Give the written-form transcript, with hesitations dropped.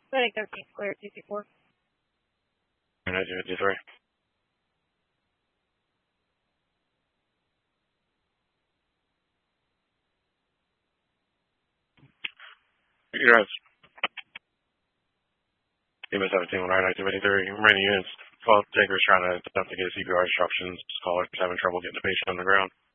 Medic 13 clear 224. 1953. You guys. EMS 17, 1953. Many units. 12 takers trying to attempt to get CPR instructions. Callers having trouble getting the patient on the ground.